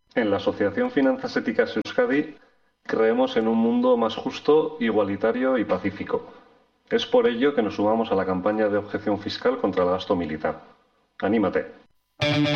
En la Asociación Finanzas Éticas Euskadi creemos en un mundo más justo, igualitario y pacífico. Es por ello que nos sumamos a la campaña de objeción fiscal contra el gasto militar. ¡Anímate!